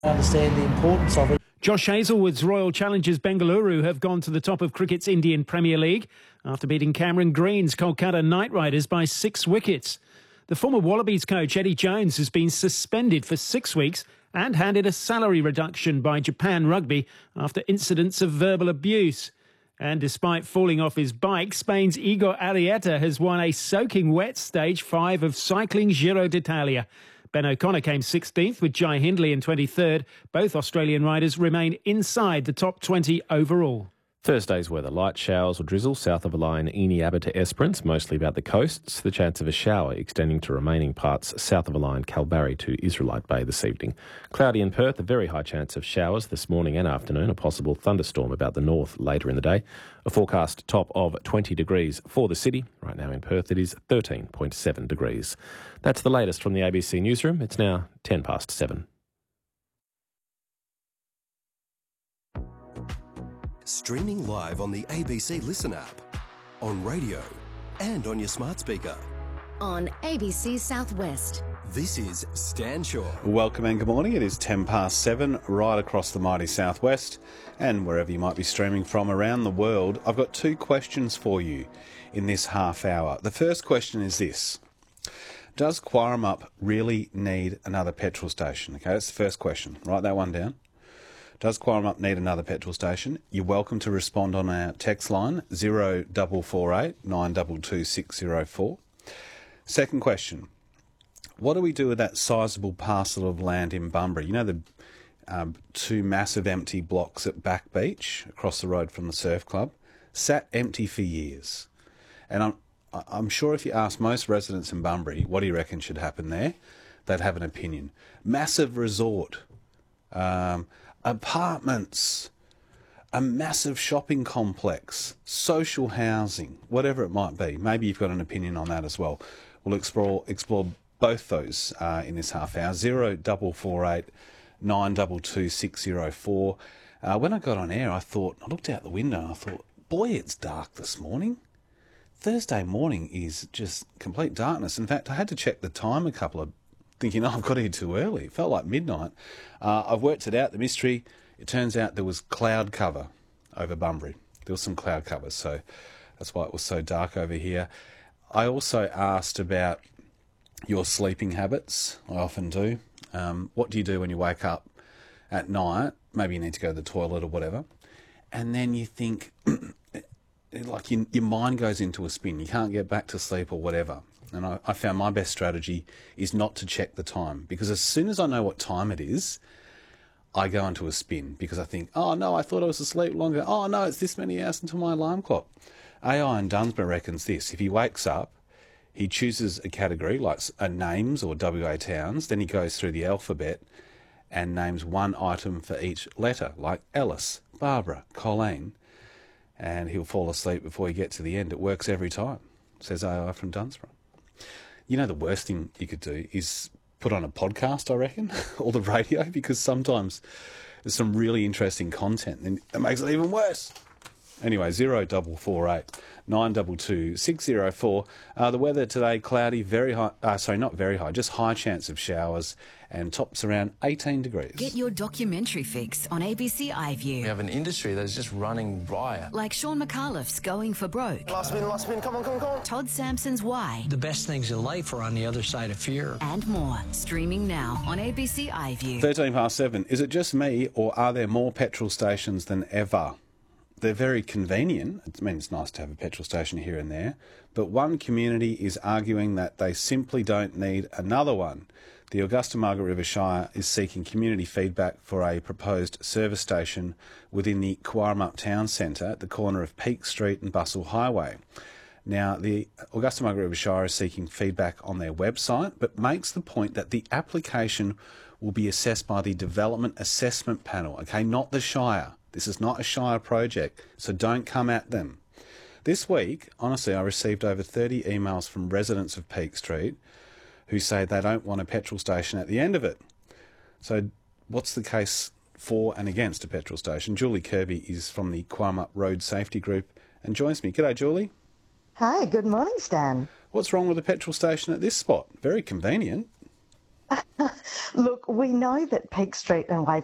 understand the importance of it. Josh Hazlewood's Royal Challengers Bengaluru have gone to the top of cricket's Indian Premier League after beating Cameron Green's Kolkata Knight Riders by 6 wickets. The former Wallabies coach Eddie Jones has been suspended for 6 weeks and handed a salary reduction by Japan Rugby after incidents of verbal abuse. And despite falling off his bike, Spain's Igor Arrieta has won a soaking wet Stage 5 of cycling Giro d'Italia. Ben O'Connor came 16th with Jai Hindley in 23rd. Both Australian riders remain inside the top 20 overall. Thursday's weather: light showers or drizzle south of a line Eni Abbott to Esperance, mostly about the coasts. The chance of a shower extending to remaining parts south of a line Kalbarri to Israelite Bay this evening. Cloudy in Perth, a very high chance of showers this morning and afternoon. A possible thunderstorm about the north later in the day. A forecast top of 20 degrees for the city. Right now in Perth it is 13.7 degrees. That's the latest from the ABC Newsroom. It's now 7:10. Streaming live on the ABC Listen app, on radio and on your smart speaker. On ABC Southwest. This is Stan Shaw. Welcome and good morning. It is 7:10 right across the mighty southwest and wherever you might be streaming from around the world. I've got 2 questions for you in this half hour. The first question is this: does Quaremup really need another petrol station? Okay, that's the first question. Write that one down. Does Quaremup need another petrol station? You're welcome to respond on our text line 0448 922 604. Second question: what do we do with that sizable parcel of land in Bunbury? You know the 2 massive empty blocks at Back Beach across the road from the surf club? Sat empty for years. And I'm sure if you ask most residents in Bunbury what do you reckon should happen there, they'd have an opinion. Massive resort, apartments, a massive shopping complex, social housing, whatever it might be. Maybe you've got an opinion on that as well. We'll explore both those in this half hour. 0448 922 604. When I got on air, I looked out the window and I thought, boy, it's dark this morning. Thursday morning is just complete darkness. In fact, I had to check the time thinking, I've got here too early. It felt like midnight. I've worked it out, the mystery. It turns out there was cloud cover over Bunbury. There was some cloud cover, so that's why it was so dark over here. I also asked about your sleeping habits. I often do. What do you do when you wake up at night? Maybe you need to go to the toilet or whatever. And then you think, like your mind goes into a spin. You can't get back to sleep or whatever. And I found my best strategy is not to check the time, because as soon as I know what time it is, I go into a spin because I think, oh no, I thought I was asleep longer. Oh no, it's this many hours until my alarm clock. AI in Dunsborough reckons this: if he wakes up, he chooses a category like names or WA towns, then he goes through the alphabet and names one item for each letter, like Alice, Barbara, Colleen, and he'll fall asleep before he gets to the end. It works every time, says AI from Dunsborough. You know, the worst thing you could do is put on a podcast, I reckon, or the radio, because sometimes there's some really interesting content and it makes it even worse. Anyway, 0448 922 604. The weather today, cloudy, very high, not very high, just high chance of showers and tops around 18 degrees. Get your documentary fix on ABC iView. We have an industry that's just running riot. Like Sean McAuliffe's Going for Broke. Last spin, come on. Todd Sampson's Why. The best things in life are on the other side of fear. And more. Streaming now on ABC iView. 7:13. Is it just me, or are there more petrol stations than ever? They're very convenient. I mean, it's nice to have a petrol station here and there, but one community is arguing that they simply don't need another one. The Augusta Margaret River Shire is seeking community feedback for a proposed service station within the Quaremup Town Centre at the corner of Peak Street and Bustle Highway. Now, the Augusta Margaret River Shire is seeking feedback on their website, but makes the point that the application will be assessed by the Development Assessment Panel, okay, not the Shire. This is not a Shire project, so don't come at them. This week, honestly, I received over 30 emails from residents of Peak Street who say they don't want a petrol station at the end of it. So what's the case for and against a petrol station? Julie Kirby is from the Quaremup Road Safety Group and joins me. G'day, Julie. Hi, good morning, Stan. What's wrong with a petrol station at this spot? Very convenient. Look, we know that Peak Street and Way